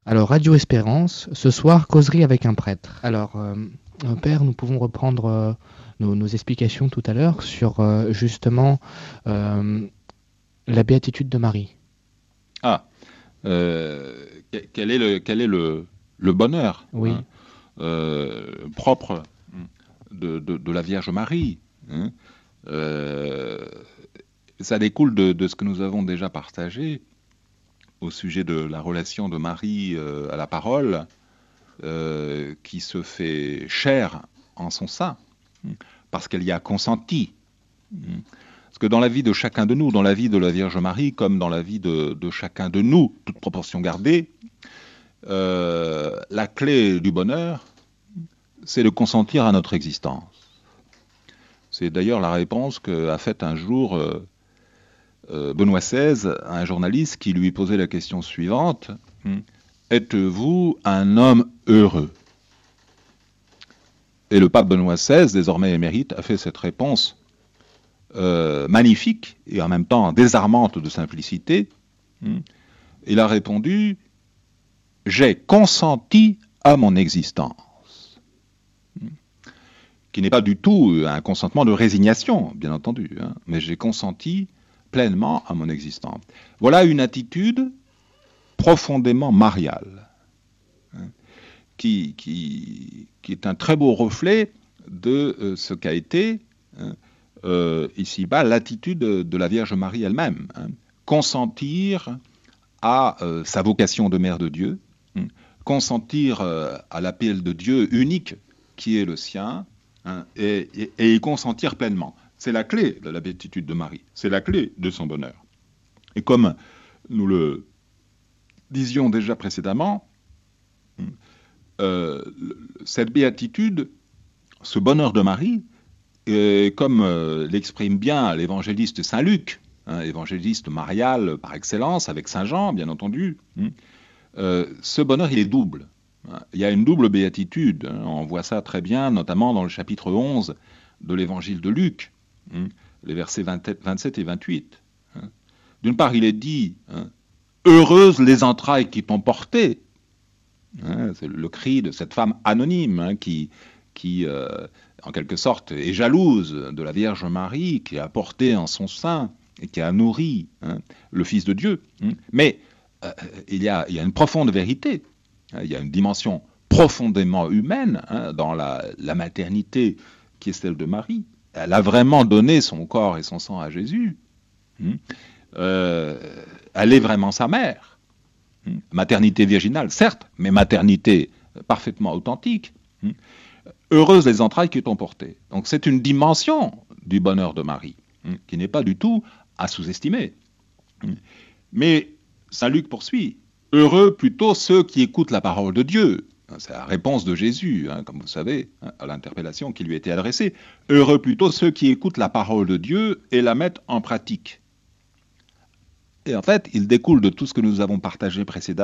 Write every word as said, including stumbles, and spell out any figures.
Alors, Radio Espérance, ce soir, causerie avec un prêtre. Alors, euh, Père, nous pouvons reprendre euh, nos, nos explications tout à l'heure sur euh, justement euh, la béatitude de Marie. Ah, euh, quel est le, quel est le, le bonheur Oui. hein, euh, propre de, de, de la Vierge Marie hein, euh, ça découle de, de ce que nous avons déjà partagé au sujet de la relation de Marie euh, à la parole, euh, qui se fait chair en son sein, parce qu'elle y a consenti. Parce que dans la vie de chacun de nous, dans la vie de la Vierge Marie, comme dans la vie de, de chacun de nous, toute proportion gardée, euh, la clé du bonheur, c'est de consentir à notre existence. C'est d'ailleurs la réponse qu'a faite un jour euh, euh, Benoît seize à un journaliste qui lui posait la question suivante. Êtes-vous un homme heureux? Et le pape Benoît seize, désormais émérite, a fait cette réponse euh, magnifique et en même temps désarmante de simplicité. Il a répondu « J'ai consenti à mon existence », qui n'est pas du tout un consentement de résignation, bien entendu, hein, mais j'ai consenti pleinement à mon existence. Voilà une attitude profondément mariale, hein, qui, qui, qui est un très beau reflet de euh, ce qu'a été, hein, euh, ici-bas, l'attitude de, de la Vierge Marie elle-même. Hein, consentir à euh, sa vocation de mère de Dieu, hein, consentir euh, à l'appel de Dieu unique qui est le sien, hein, et, et, et y consentir pleinement. C'est la clé de la béatitude de Marie, c'est la clé de son bonheur. Et comme nous le disions déjà précédemment, euh, cette béatitude, ce bonheur de Marie, et comme euh, l'exprime bien l'évangéliste Saint Luc, hein, évangéliste marial par excellence, avec Saint Jean, bien entendu, hein, euh, ce bonheur, il est double. Hein. Il y a une double béatitude, hein, on voit ça très bien, notamment dans le chapitre onze de l'évangile de Luc, hein, les versets vingt-sept et vingt-huit. Hein. D'une part, il est dit, hein, « Heureuses les entrailles qui t'ont porté ». Hein, c'est le cri de cette femme anonyme hein, qui, qui euh, en quelque sorte, est jalouse de la Vierge Marie qui a porté en son sein et qui a nourri hein, le Fils de Dieu. Hein. Mais euh, il, y a, il y a une profonde vérité, hein, il y a une dimension profondément humaine hein, dans la, la maternité qui est celle de Marie. Elle a vraiment donné son corps et son sang à Jésus. Hein. Euh, elle est vraiment sa mère. Hein. Maternité virginale, certes, mais maternité parfaitement authentique. Hein. Heureuses les entrailles qui t'ont porté. Donc c'est une dimension du bonheur de Marie, hein, qui n'est pas du tout à sous-estimer. Mais Saint Luc poursuit, heureux plutôt ceux qui écoutent la parole de Dieu. C'est la réponse de Jésus, hein, comme vous savez, hein, à l'interpellation qui lui était adressée. Heureux plutôt ceux qui écoutent la parole de Dieu et la mettent en pratique. Et en fait, il découle de tout ce que nous avons partagé précédemment,